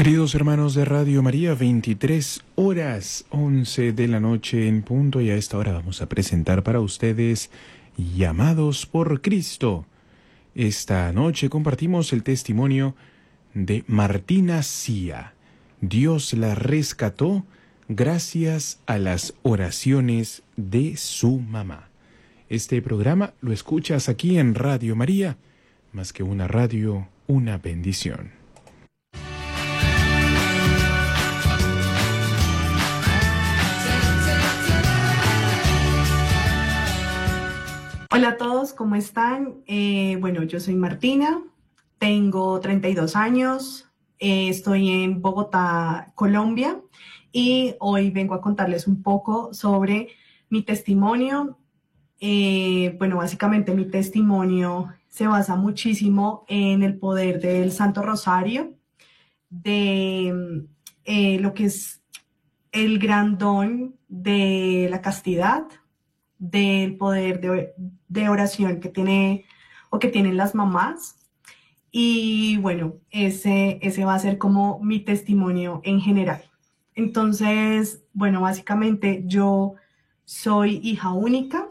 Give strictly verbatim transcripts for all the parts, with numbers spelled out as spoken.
Queridos hermanos de Radio María, veintitrés horas once de la noche en punto, y a esta hora vamos a presentar para ustedes Llamados por Cristo. Esta noche compartimos el testimonio de Martina Cía. Dios la rescató gracias a las oraciones de su mamá. Este programa lo escuchas aquí en Radio María, más que una radio, una bendición. Hola a todos, ¿cómo están? Eh, bueno, yo soy Martina, tengo treinta y dos años, eh, estoy en Bogotá, Colombia, y hoy vengo a contarles un poco sobre mi testimonio. Eh, bueno, básicamente mi testimonio se basa muchísimo en el poder del Santo Rosario, de eh, lo que es el gran don de la castidad, del poder de, de oración que tiene o que tienen las mamás. Y bueno, ese, ese va a ser como mi testimonio en general. Entonces, bueno, básicamente yo soy hija única.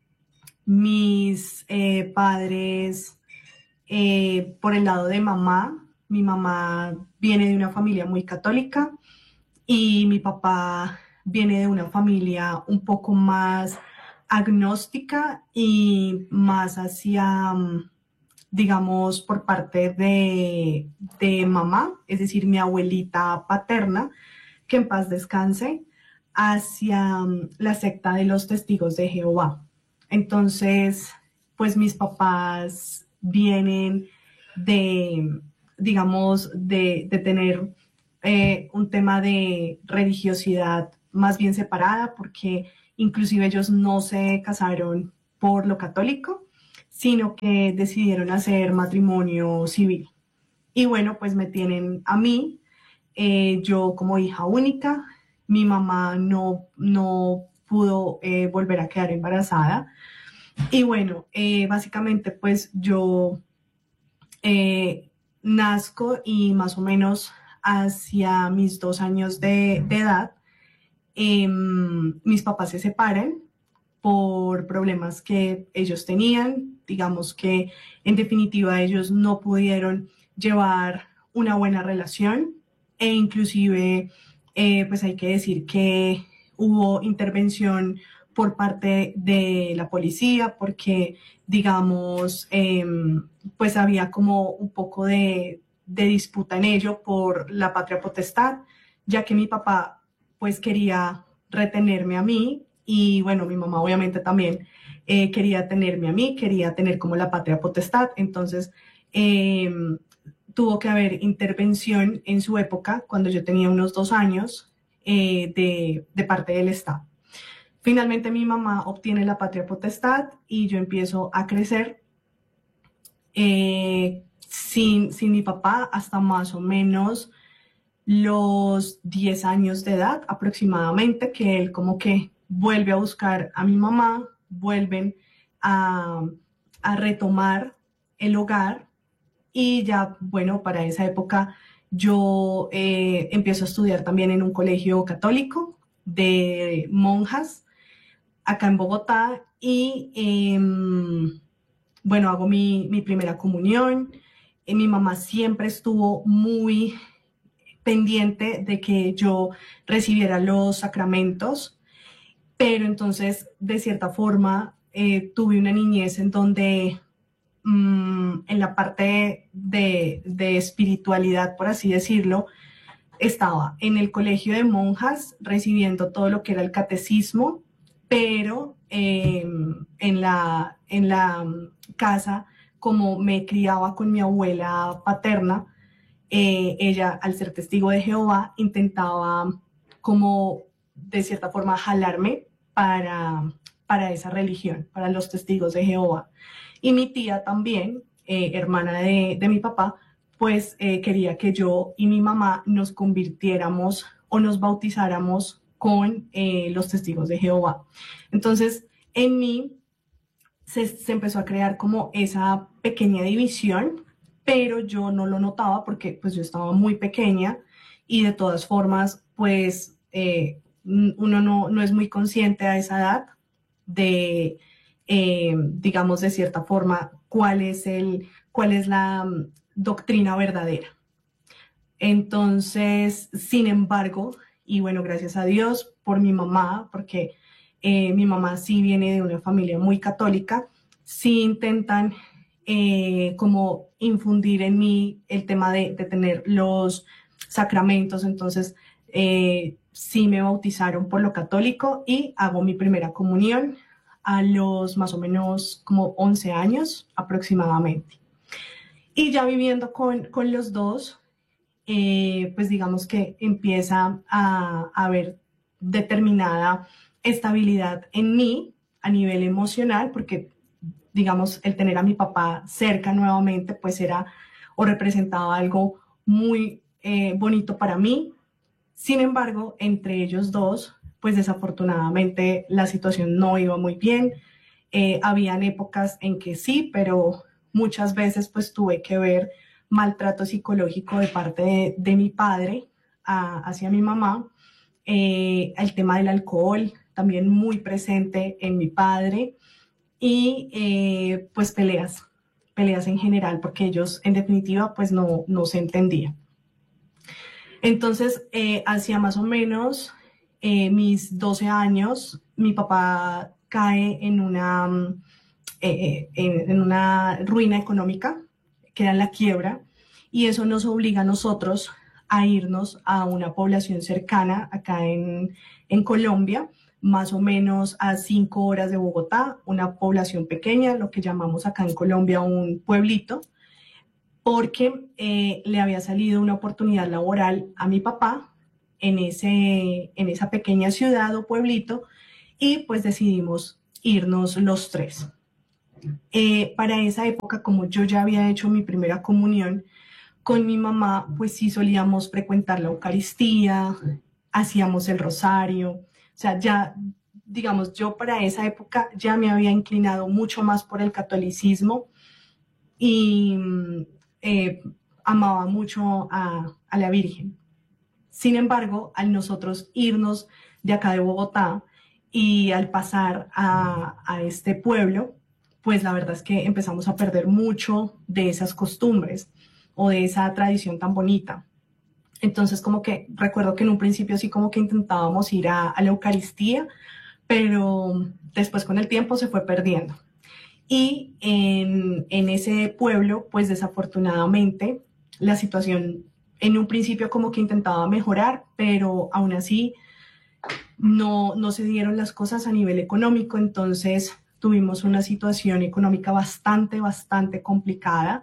Mis eh, padres, eh, por el lado de mamá, mi mamá viene de una familia muy católica y mi papá viene de una familia un poco más agnóstica y más hacia, digamos, por parte de, de mamá, es decir, mi abuelita paterna, que en paz descanse, hacia la secta de los Testigos de Jehová. Entonces, pues mis papás vienen de, digamos, de, de tener eh, un tema de religiosidad más bien separada, porque inclusive ellos no se casaron por lo católico, sino que decidieron hacer matrimonio civil. Y bueno, pues me tienen a mí, eh, yo como hija única. Mi mamá no, no pudo eh, volver a quedar embarazada. Y bueno, eh, básicamente pues yo eh, nazco y más o menos hacia mis dos años de, de edad, Eh, mis papás se separan por problemas que ellos tenían. Digamos que en definitiva ellos no pudieron llevar una buena relación, e inclusive eh, pues hay que decir que hubo intervención por parte de la policía, porque digamos eh, pues había como un poco de, de disputa en ello por la patria potestad, ya que mi papá pues quería retenerme a mí, y bueno, mi mamá obviamente también eh, quería tenerme a mí, quería tener como la patria potestad. Entonces eh, tuvo que haber intervención en su época, cuando yo tenía unos dos años, eh, de, de parte del Estado. Finalmente mi mamá obtiene la patria potestad y yo empiezo a crecer eh, sin, sin mi papá hasta más o menos los diez años de edad aproximadamente, que él como que vuelve a buscar a mi mamá, vuelven a, a retomar el hogar. Y ya, bueno, para esa época yo eh, empiezo a estudiar también en un colegio católico de monjas acá en Bogotá, y eh, bueno, hago mi, mi primera comunión. Y mi mamá siempre estuvo muy pendiente de que yo recibiera los sacramentos, pero entonces de cierta forma eh, tuve una niñez en donde mmm, en la parte de, de espiritualidad, por así decirlo, estaba en el colegio de monjas recibiendo todo lo que era el catecismo, pero eh, en, la, en la casa, como me criaba con mi abuela paterna, Eh, ella, al ser testigo de Jehová, intentaba como de cierta forma jalarme para, para esa religión, para los testigos de Jehová. Y mi tía también, eh, hermana de, de mi papá, pues eh, quería que yo y mi mamá nos convirtiéramos o nos bautizáramos con eh, los testigos de Jehová. Entonces, en mí se, se empezó a crear como esa pequeña división, pero yo no lo notaba porque pues yo estaba muy pequeña y de todas formas, pues eh, uno no, no es muy consciente a esa edad de, eh, digamos, de cierta forma, cuál es, el, cuál es la um, doctrina verdadera. Entonces, sin embargo, y bueno, gracias a Dios por mi mamá, porque eh, mi mamá sí viene de una familia muy católica, sí intentan eh, como infundir en mí el tema de, de tener los sacramentos. Entonces, eh, sí me bautizaron por lo católico y hago mi primera comunión a los más o menos como once años aproximadamente. Y ya viviendo con, con los dos, eh, pues digamos que empieza a, a haber determinada estabilidad en mí a nivel emocional, porque digamos el tener a mi papá cerca nuevamente, pues era o representaba algo muy eh, bonito para mí. Sin embargo, entre ellos dos, pues desafortunadamente la situación no iba muy bien. Eh, habían épocas en que sí, pero muchas veces pues tuve que ver maltrato psicológico de parte de, de mi padre a, hacia mi mamá. Eh, el tema del alcohol también muy presente en mi padre y eh, pues peleas, peleas en general, porque ellos en definitiva pues no, no se entendían. Entonces, eh, hacia más o menos eh, mis doce años, mi papá cae en una, eh, en, en una ruina económica, queda en la quiebra, y eso nos obliga a nosotros a irnos a una población cercana acá en, en Colombia, más o menos a cinco horas de Bogotá, una población pequeña, lo que llamamos acá en Colombia un pueblito, porque eh, le había salido una oportunidad laboral a mi papá en, ese, en esa pequeña ciudad o pueblito, y pues decidimos irnos los tres. Eh, para esa época, como yo ya había hecho mi primera comunión con mi mamá, pues sí solíamos frecuentar la Eucaristía, hacíamos el rosario, o sea, ya, digamos, yo para esa época ya me había inclinado mucho más por el catolicismo y eh, amaba mucho a, a la Virgen. Sin embargo, al nosotros irnos de acá de Bogotá y al pasar a, a este pueblo, pues la verdad es que empezamos a perder mucho de esas costumbres o de esa tradición tan bonita. Entonces, como que recuerdo que en un principio sí como que intentábamos ir a, a la Eucaristía, pero después con el tiempo se fue perdiendo. Y en, en ese pueblo, pues desafortunadamente, la situación en un principio como que intentaba mejorar, pero aún así no, no se dieron las cosas a nivel económico. Entonces tuvimos una situación económica bastante, bastante complicada.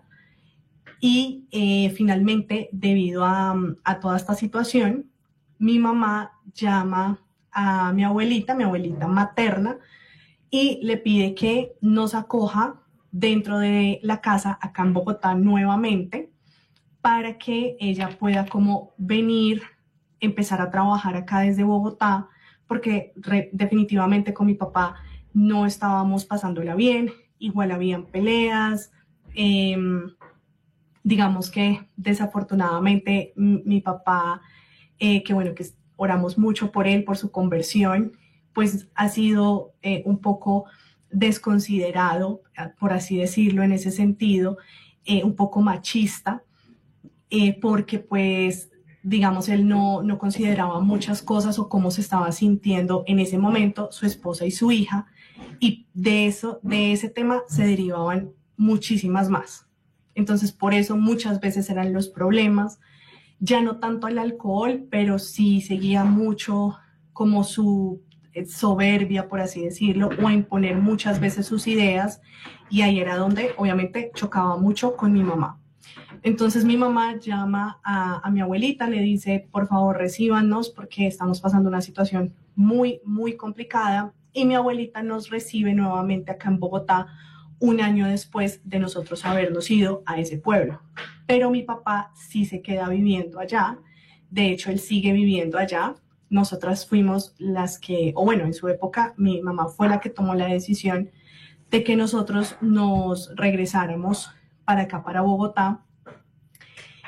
Y eh, finalmente, debido a, a toda esta situación, mi mamá llama a mi abuelita, mi abuelita materna, y le pide que nos acoja dentro de la casa acá en Bogotá nuevamente para que ella pueda como venir, empezar a trabajar acá desde Bogotá, porque re, definitivamente con mi papá no estábamos pasándola bien, igual habían peleas, eh, digamos que desafortunadamente mi papá, eh, que bueno, que oramos mucho por él, por su conversión, pues ha sido eh, un poco desconsiderado, por así decirlo, en ese sentido, eh, un poco machista, eh, porque pues, digamos, él no, no consideraba muchas cosas o cómo se estaba sintiendo en ese momento su esposa y su hija, y de eso, de ese tema se derivaban muchísimas más. Entonces, por eso muchas veces eran los problemas, ya no tanto el alcohol, pero sí seguía mucho como su soberbia, por así decirlo, o a imponer muchas veces sus ideas, y ahí era donde obviamente chocaba mucho con mi mamá. Entonces mi mamá llama a, a mi abuelita, le dice, por favor, recíbanos porque estamos pasando una situación muy, muy complicada, y mi abuelita nos recibe nuevamente acá en Bogotá un año después de nosotros habernos ido a ese pueblo. Pero mi papá sí se queda viviendo allá, de hecho él sigue viviendo allá. Nosotras fuimos las que, o bueno, en su época mi mamá fue la que tomó la decisión de que nosotros nos regresáramos para acá, para Bogotá.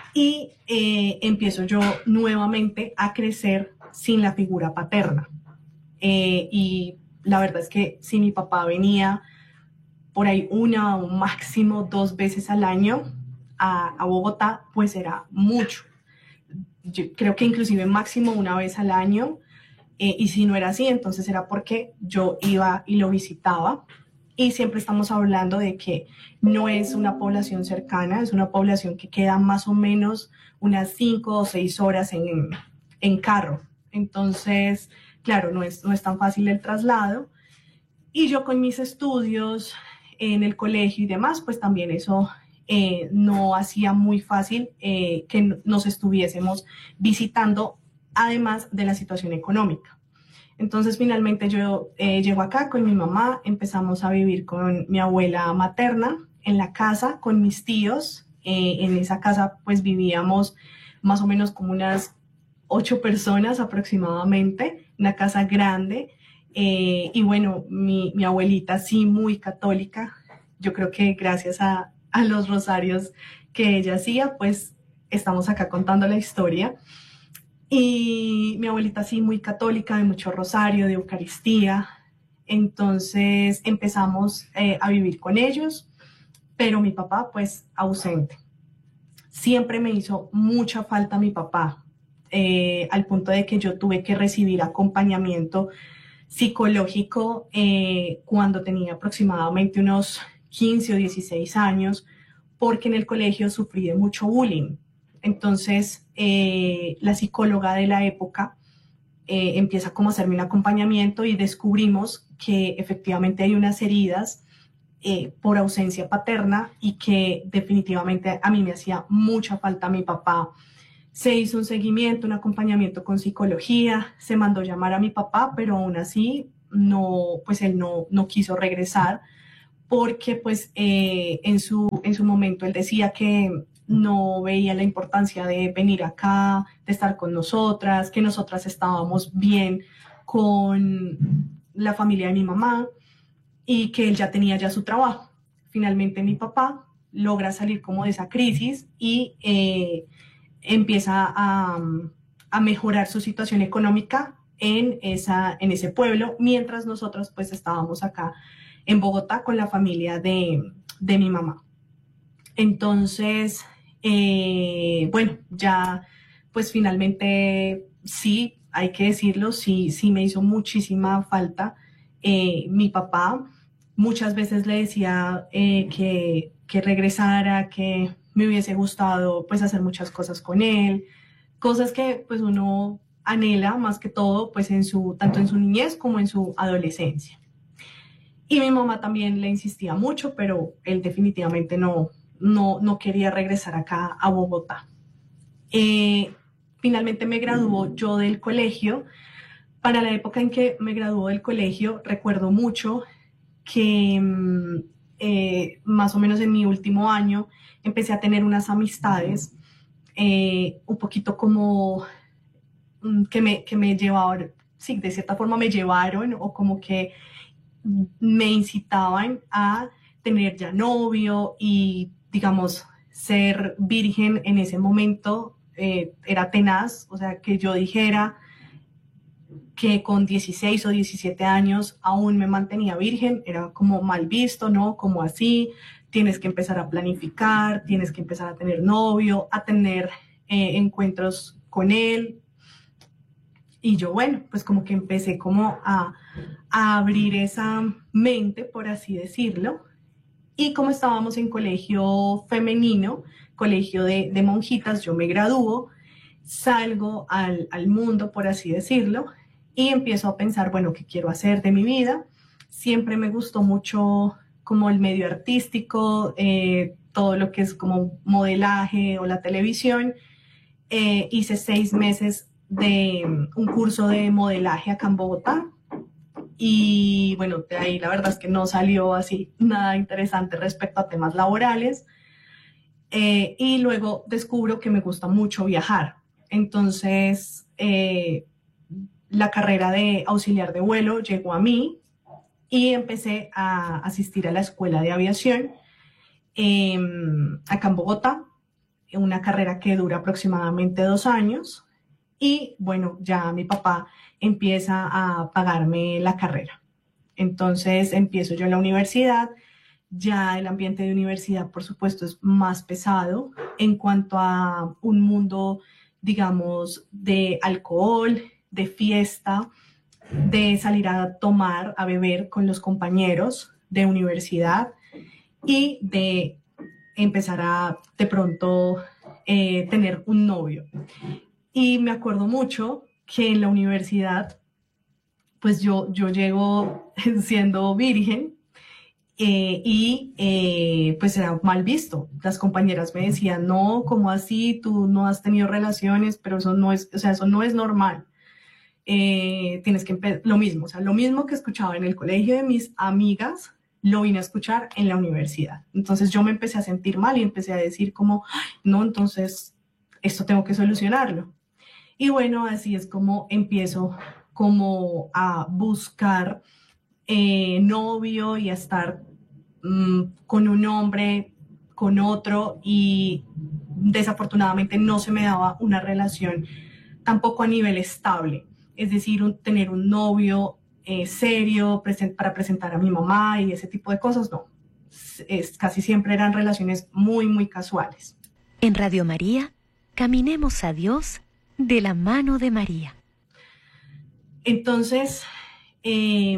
y eh, empiezo yo nuevamente a crecer sin la figura paterna. Eh, y la verdad es que si mi papá venía por ahí una o máximo dos veces al año a, a Bogotá, pues era mucho. Yo creo que inclusive máximo una vez al año, eh, y si no era así, entonces era porque yo iba y lo visitaba. Y siempre estamos hablando de que no es una población cercana, es una población que queda más o menos unas cinco o seis horas en, en carro. Entonces, claro, no es, no es tan fácil el traslado. Y yo con mis estudios en el colegio y demás, pues también eso eh, no hacía muy fácil eh, que nos estuviésemos visitando, además de la situación económica. Entonces finalmente yo eh, llego acá con mi mamá, empezamos a vivir con mi abuela materna en la casa, con mis tíos. Eh, en esa casa pues vivíamos más o menos como unas ocho personas aproximadamente, una casa grande. Eh, y bueno, mi, mi abuelita sí muy católica, yo creo que gracias a, a los rosarios que ella hacía, pues estamos acá contando la historia. Y mi abuelita sí muy católica, de mucho rosario, de Eucaristía. Entonces empezamos eh, a vivir con ellos, pero mi papá pues ausente. Siempre me hizo mucha falta mi papá, eh, al punto de que yo tuve que recibir acompañamiento psicológico eh, cuando tenía aproximadamente unos quince o dieciséis años, porque en el colegio sufrí de mucho bullying. Entonces, eh, la psicóloga de la época eh, empieza como a hacerme un acompañamiento y descubrimos que efectivamente hay unas heridas eh, por ausencia paterna y que definitivamente a mí me hacía mucha falta mi papá. Se hizo un seguimiento, un acompañamiento con psicología, se mandó llamar a mi papá, pero aún así no, pues él no, no quiso regresar porque pues eh, en, su, en su momento él decía que no veía la importancia de venir acá, de estar con nosotras, que nosotras estábamos bien con la familia de mi mamá y que él ya tenía ya su trabajo. Finalmente mi papá logra salir como de esa crisis y eh, empieza a, a mejorar su situación económica en, esa, en ese pueblo, mientras nosotros pues estábamos acá en Bogotá con la familia de, de mi mamá. Entonces, eh, bueno, ya pues finalmente sí, hay que decirlo, sí, sí me hizo muchísima falta eh, mi papá. Muchas veces le decía eh, que, que regresara, que me hubiese gustado pues hacer muchas cosas con él, cosas que pues uno anhela más que todo pues en su, tanto en su niñez como en su adolescencia. Y mi mamá también le insistía mucho, pero él definitivamente no, no, no quería regresar acá a Bogotá. Eh, finalmente me graduó yo del colegio. Para la época en que me graduó del colegio, recuerdo mucho que eh, más o menos en mi último año empecé a tener unas amistades eh, un poquito como que me, que me llevaron, sí, de cierta forma me llevaron o como que me incitaban a tener ya novio y, digamos, ser virgen en ese momento eh, era tenaz, o sea, que yo dijera que con dieciséis o diecisiete años aún me mantenía virgen, era como mal visto, ¿no? Como así, tienes que empezar a planificar, tienes que empezar a tener novio, a tener eh, encuentros con él. Y yo, bueno, pues como que empecé como a, a abrir esa mente, por así decirlo. Y como estábamos en colegio femenino, colegio de, de monjitas, yo me gradúo, salgo al, al mundo, por así decirlo, y empiezo a pensar, bueno, ¿qué quiero hacer de mi vida? Siempre me gustó mucho como el medio artístico, eh, todo lo que es como modelaje o la televisión. Eh, hice seis meses de un curso de modelaje acá en Bogotá y bueno, de ahí la verdad es que no salió así nada interesante respecto a temas laborales. Eh, y luego descubro que me gusta mucho viajar. Entonces, eh, la carrera de auxiliar de vuelo llegó a mí y empecé a asistir a la escuela de aviación eh, acá en Bogotá. una carrera que dura aproximadamente dos años y bueno, ya mi papá empieza a pagarme la carrera. Entonces empiezo yo en la universidad. Ya el ambiente de universidad, por supuesto, es más pesado en cuanto a un mundo, digamos, de alcohol, de fiesta, de salir a tomar, a beber con los compañeros de universidad y de empezar a, de pronto, eh, tener un novio. Y me acuerdo mucho que en la universidad, pues yo, yo llego siendo virgen. Eh, y eh, pues era mal visto. Las compañeras me decían, no, ¿cómo así? Tú no has tenido relaciones, pero eso no es, o sea, eso no es normal. Eh, tienes que empezar, lo mismo, o sea, lo mismo que escuchaba en el colegio de mis amigas, lo vine a escuchar en la universidad. Entonces yo me empecé a sentir mal y empecé a decir como, no, entonces esto tengo que solucionarlo. Y bueno, así es como empiezo como a buscar eh, novio y a estar con un hombre, con otro, y desafortunadamente no se me daba una relación tampoco a nivel estable, es decir, un, tener un novio eh, serio present, para presentar a mi mamá y ese tipo de cosas, no. Es, casi siempre eran relaciones muy, muy casuales. En Radio María, caminemos a Dios de la mano de María. Entonces, eh,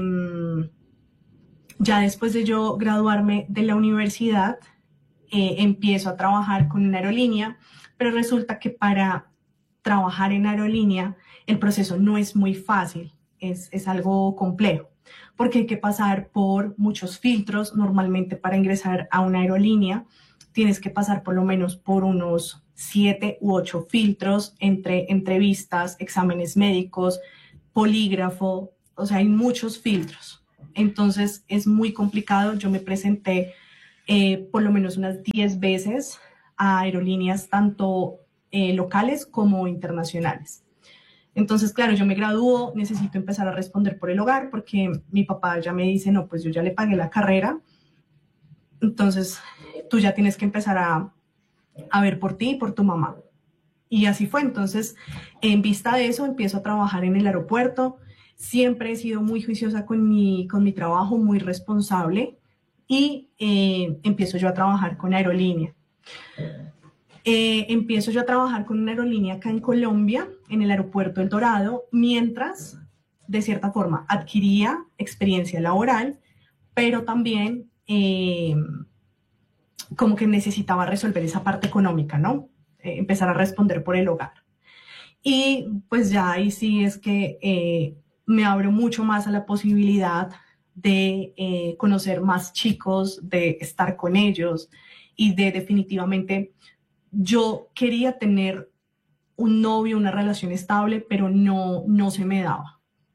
ya después de yo graduarme de la universidad, eh, empiezo a trabajar con una aerolínea, pero resulta que para trabajar en aerolínea el proceso no es muy fácil, es, es algo complejo, porque hay que pasar por muchos filtros. Normalmente para ingresar a una aerolínea tienes que pasar por lo menos por unos siete u ocho filtros entre entrevistas, exámenes médicos, polígrafo, o sea, hay muchos filtros. Entonces es muy complicado. Yo me presenté eh, por lo menos unas diez veces a aerolíneas tanto eh, locales como internacionales. Entonces, claro, yo me gradúo, necesito empezar a responder por el hogar porque mi papá ya me dice, no, pues yo ya le pagué la carrera, entonces tú ya tienes que empezar a, a ver por ti y por tu mamá. Y así fue. Entonces, en vista de eso, empiezo a trabajar en el aeropuerto. Siempre he sido muy juiciosa con mi, con mi trabajo, muy responsable, y eh, empiezo yo a trabajar con aerolínea. Eh, empiezo yo a trabajar con una aerolínea acá en Colombia, en el aeropuerto El Dorado, mientras, de cierta forma, adquiría experiencia laboral, pero también eh, como que necesitaba resolver esa parte económica, ¿no? Eh, empezar a responder por el hogar. Y pues ya ahí sí es que eh, me abro mucho más a la posibilidad de eh, conocer más chicos, de estar con ellos y de definitivamente, yo quería tener un novio, una relación estable, pero no, no se me daba.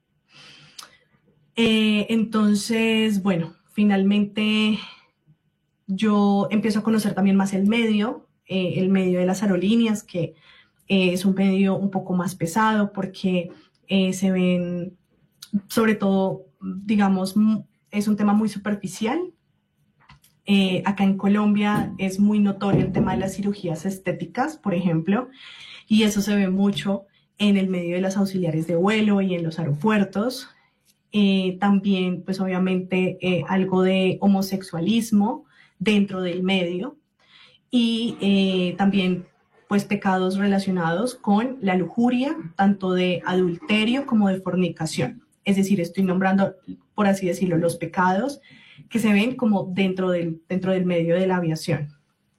Eh, entonces, bueno, finalmente yo empiezo a conocer también más el medio, eh, el medio de las aerolíneas, que eh, es un medio un poco más pesado porque eh, se ven, sobre todo, digamos, es un tema muy superficial. Eh, acá en Colombia es muy notorio el tema de las cirugías estéticas, por ejemplo, y eso se ve mucho en el medio de las auxiliares de vuelo y en los aeropuertos. Eh, también, pues obviamente, eh, algo de homosexualismo dentro del medio y eh, también, pues, pecados relacionados con la lujuria, tanto de adulterio como de fornicación. Es decir, estoy nombrando, por así decirlo, los pecados que se ven como dentro del, dentro del medio de la aviación.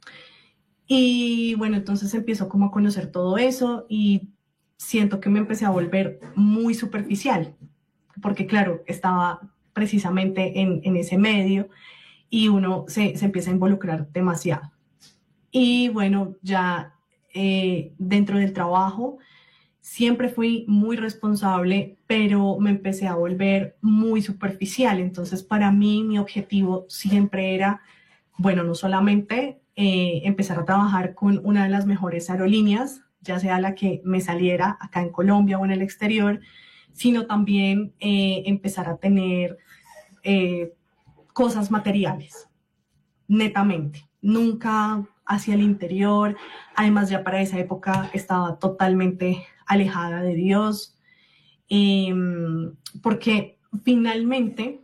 Y bueno, entonces empiezo como a conocer todo eso y siento que me empecé a volver muy superficial, porque claro, estaba precisamente en, en ese medio y uno se, se empieza a involucrar demasiado. Y bueno, ya eh, dentro del trabajo siempre fui muy responsable, pero me empecé a volver muy superficial. Entonces, para mí, mi objetivo siempre era, bueno, no solamente eh, empezar a trabajar con una de las mejores aerolíneas, ya sea la que me saliera acá en Colombia o en el exterior, sino también eh, empezar a tener eh, cosas materiales, netamente. Nunca hacia el interior. Además, ya para esa época estaba totalmente alejada de Dios, eh, porque finalmente,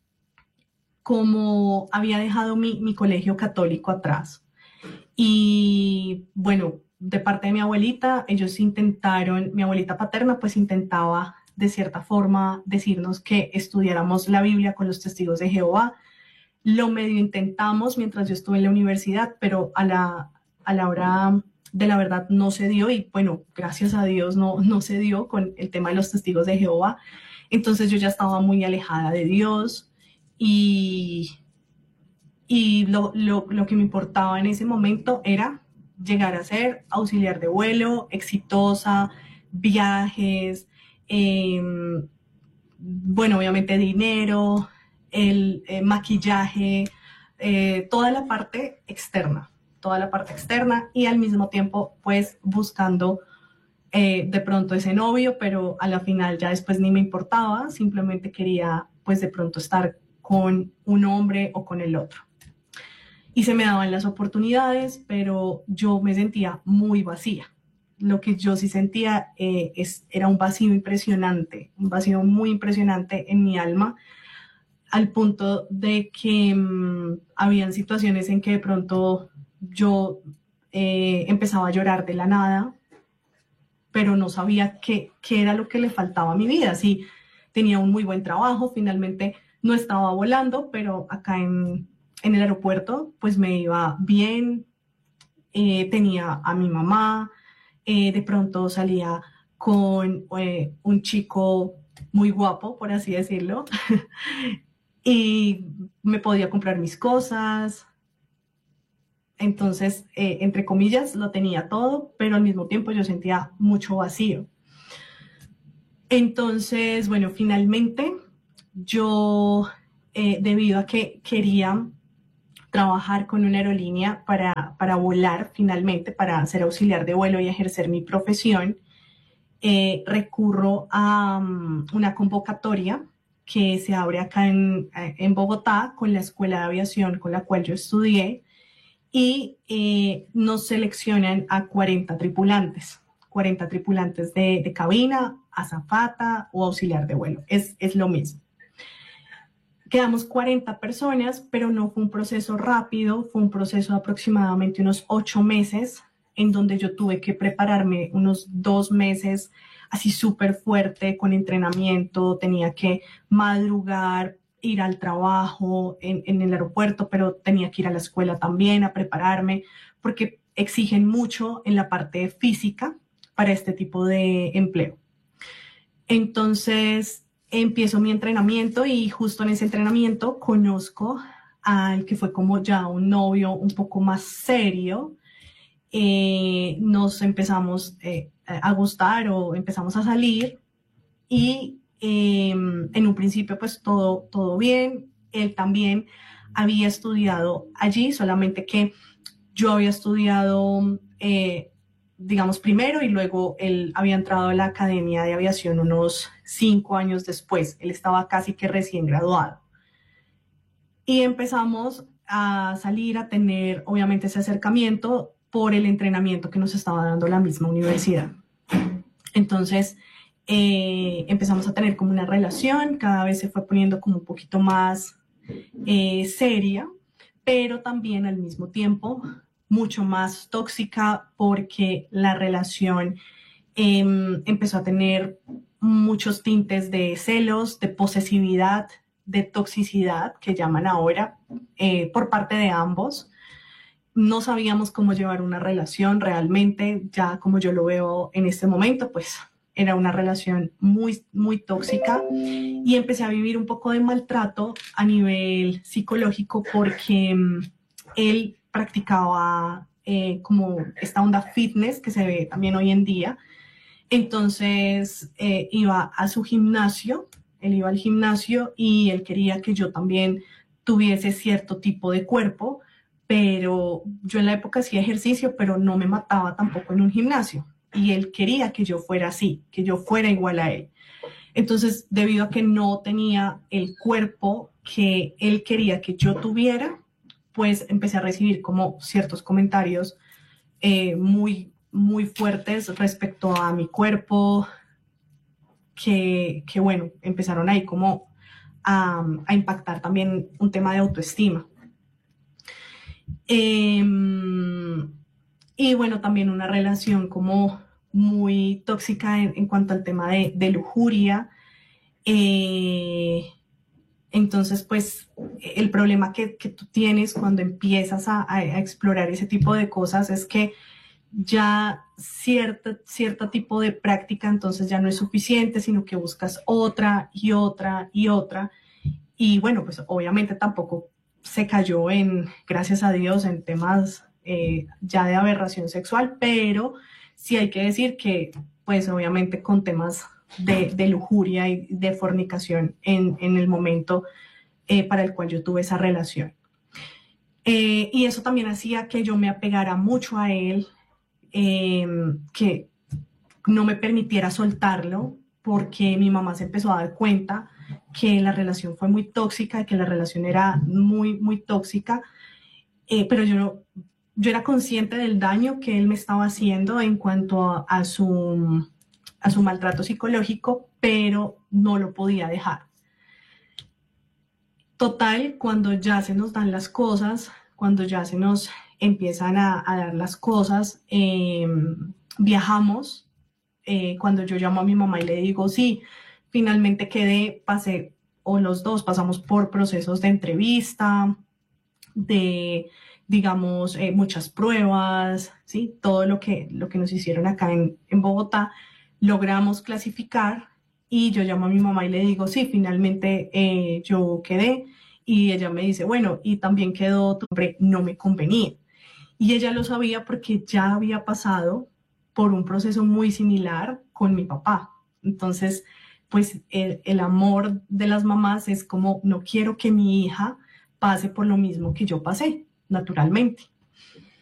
como había dejado mi, mi colegio católico atrás, y bueno, de parte de mi abuelita, ellos intentaron, mi abuelita paterna pues intentaba de cierta forma decirnos que estudiáramos la Biblia con los testigos de Jehová. Lo medio intentamos mientras yo estuve en la universidad, pero a la, a la hora de la verdad no se dio, y bueno, gracias a Dios no, no se dio con el tema de los testigos de Jehová. Entonces yo ya estaba muy alejada de Dios, y, y lo, lo, lo que me importaba en ese momento era llegar a ser auxiliar de vuelo, exitosa, viajes, eh, bueno, obviamente dinero, el eh, maquillaje, eh, toda la parte externa, toda la parte externa, y al mismo tiempo pues buscando eh, de pronto ese novio, pero a la final ya después ni me importaba, simplemente quería pues de pronto estar con un hombre o con el otro. Y se me daban las oportunidades, pero yo me sentía muy vacía. Lo que yo sí sentía eh, es, era un vacío impresionante, un vacío muy impresionante en mi alma, al punto de que mmm, habían situaciones en que de pronto yo eh, empezaba a llorar de la nada, pero no sabía qué, qué era lo que le faltaba a mi vida. Sí, tenía un muy buen trabajo, finalmente no estaba volando, pero acá en, en el aeropuerto pues me iba bien, eh, tenía a mi mamá, eh, de pronto salía con eh, un chico muy guapo, por así decirlo, y me podía comprar mis cosas. Entonces, eh, entre comillas, lo tenía todo, pero al mismo tiempo yo sentía mucho vacío. Entonces, bueno, finalmente yo, eh, debido a que quería trabajar con una aerolínea para, para volar finalmente, para ser auxiliar de vuelo y ejercer mi profesión, eh, recurro a um, una convocatoria que se abre acá en, en Bogotá con la escuela de aviación con la cual yo estudié, y eh, nos seleccionan a cuarenta tripulantes, cuarenta tripulantes de, de cabina, azafata o auxiliar de vuelo, es, es lo mismo. Quedamos cuarenta personas, pero no fue un proceso rápido, fue un proceso de aproximadamente unos ocho meses, en donde yo tuve que prepararme unos dos meses así súper fuerte con entrenamiento, tenía que madrugar, ir al trabajo en, en el aeropuerto, pero tenía que ir a la escuela también a prepararme, porque exigen mucho en la parte física para este tipo de empleo. Entonces empiezo mi entrenamiento, y justo en ese entrenamiento conozco al que fue como ya un novio un poco más serio. Eh, nos empezamos eh, a gustar o empezamos a salir, y eh, en un principio pues todo, todo bien. Él también había estudiado allí, solamente que yo había estudiado eh, digamos primero, y luego él había entrado a la academia de aviación unos cinco años después. Él estaba casi que recién graduado, y empezamos a salir, a tener obviamente ese acercamiento por el entrenamiento que nos estaba dando la misma universidad. Entonces eh, empezamos a tener como una relación, cada vez se fue poniendo como un poquito más eh, seria, pero también al mismo tiempo mucho más tóxica, porque la relación eh, empezó a tener muchos tintes de celos, de posesividad, de toxicidad, que llaman ahora, eh, por parte de ambos. No sabíamos cómo llevar una relación realmente, ya como yo lo veo en este momento, pues era una relación muy, muy tóxica, y empecé a vivir un poco de maltrato a nivel psicológico, porque um, él practicaba eh, como esta onda fitness que se ve también hoy en día. Entonces eh, iba a su gimnasio, él iba al gimnasio, y él quería que yo también tuviese cierto tipo de cuerpo, pero yo en la época hacía ejercicio, pero no me mataba tampoco en un gimnasio, y él quería que yo fuera así, que yo fuera igual a él. Entonces, debido a que no tenía el cuerpo que él quería que yo tuviera, pues empecé a recibir como ciertos comentarios eh, muy, muy fuertes respecto a mi cuerpo, que, que bueno, empezaron ahí como a, a impactar también un tema de autoestima. Eh, y bueno, también una relación como muy tóxica en, en cuanto al tema de, de lujuria. Eh, entonces, pues el problema que, que tú tienes cuando empiezas a, a, a explorar ese tipo de cosas es que ya cierto, cierto tipo de práctica entonces ya no es suficiente, sino que buscas otra y otra y otra. Y bueno, pues obviamente tampoco se cayó en, gracias a Dios, en temas eh, ya de aberración sexual, pero sí hay que decir que pues obviamente con temas de, de lujuria y de fornicación en, en el momento eh, para el cual yo tuve esa relación. Eh, y eso también hacía que yo me apegara mucho a él, eh, que no me permitiera soltarlo, porque mi mamá se empezó a dar cuenta que la relación fue muy tóxica, que la relación era muy, muy tóxica, eh, pero yo, no, yo era consciente del daño que él me estaba haciendo en cuanto a, a, su, a su maltrato psicológico, pero no lo podía dejar. Total, cuando ya se nos dan las cosas, cuando ya se nos empiezan a, a dar las cosas, eh, viajamos. Eh, cuando yo llamo a mi mamá y le digo, sí, finalmente quedé, pasé, o los dos pasamos por procesos de entrevista, de, digamos, eh, muchas pruebas, ¿sí? Todo lo que, lo que nos hicieron acá en, en Bogotá, logramos clasificar y yo llamo a mi mamá y le digo, sí, finalmente eh, yo quedé, y ella me dice, bueno, y también quedó tu hombre, no me convenía. Y ella lo sabía porque ya había pasado por un proceso muy similar con mi papá. Entonces, pues el, el amor de las mamás es como, no quiero que mi hija pase por lo mismo que yo pasé, naturalmente.